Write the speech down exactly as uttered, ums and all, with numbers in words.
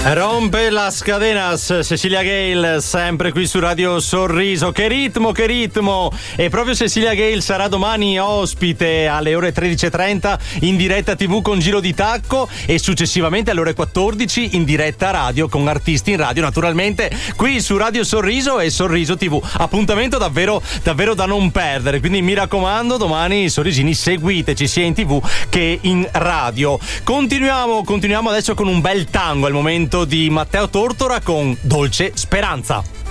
Rompe las cadenas, Cecilia Gale, sempre qui su Radio Sorriso. Che ritmo, che ritmo! E proprio Cecilia Gale sarà domani ospite alle ore tredici e trenta in diretta tivù con Giro di Tacco e successivamente alle ore quattordici in diretta radio con artisti in radio, naturalmente qui su Radio Sorriso e Sorriso tivù. Appuntamento davvero, davvero da non perdere. Quindi mi raccomando, domani Sorrisini seguiteci sia in tivù che in radio. Continuiamo, continuiamo adesso con un bel tango, al momento di Matteo Tortora con Dolce Speranza.